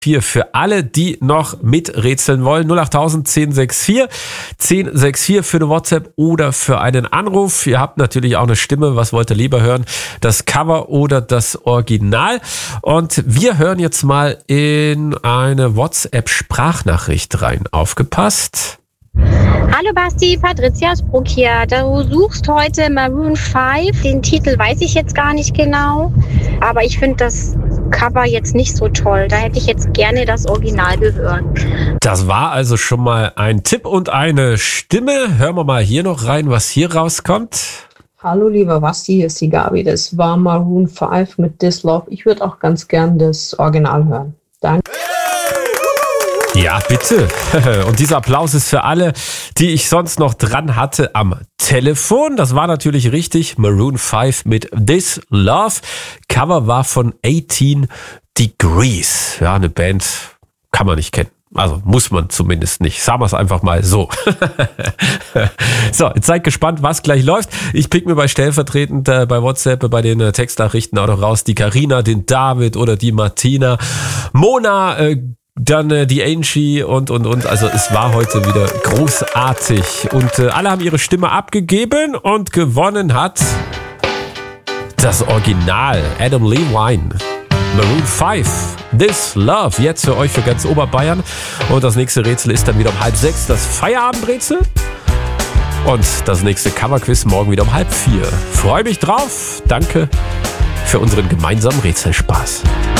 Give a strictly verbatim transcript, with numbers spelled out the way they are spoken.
Vier für alle, die noch miträtseln wollen. null acht tausend zehn sechs vier zehn sechs vier für eine WhatsApp oder für einen Anruf. Ihr habt natürlich auch eine Stimme. Was wollt ihr lieber hören? Das Cover oder das Original? Und wir hören jetzt mal in eine WhatsApp-Sprachnachricht rein. Aufgepasst. Hallo Basti, Patricia aus Bruck hier. Du suchst heute Maroon fünf. Den Titel weiß ich jetzt gar nicht genau. Aber ich finde das Cover jetzt nicht so toll. Da hätte ich jetzt gerne das Original gehört. Das war also schon mal ein Tipp und eine Stimme. Hören wir mal hier noch rein, was hier rauskommt. Hallo lieber Basti, hier ist die Gabi. Das war Maroon fünf mit This Love. Ich würde auch ganz gern das Original hören. Danke. Ja, bitte. Und dieser Applaus ist für alle, die ich sonst noch dran hatte am Telefon. Das war natürlich richtig. Maroon fünf mit This Love. Cover war von achtzehn Degrees. Ja, eine Band kann man nicht kennen. Also muss man zumindest nicht. Sagen wir es einfach mal so. So, jetzt seid gespannt, was gleich läuft. Ich pick mir bei stellvertretend äh, bei WhatsApp, bei den äh, Textnachrichten auch noch raus. Die Carina, den David oder die Martina. Mona, äh, Dann äh, die Angie und, und, und. Also es war heute wieder großartig. Und äh, alle haben ihre Stimme abgegeben und gewonnen hat das Original. Adam Levine. Maroon fünf. This Love. Jetzt für euch für ganz Oberbayern. Und das nächste Rätsel ist dann wieder um halb sechs. Das Feierabendrätsel. Und das nächste Coverquiz morgen wieder um halb vier. Freue mich drauf. Danke für unseren gemeinsamen Rätselspaß.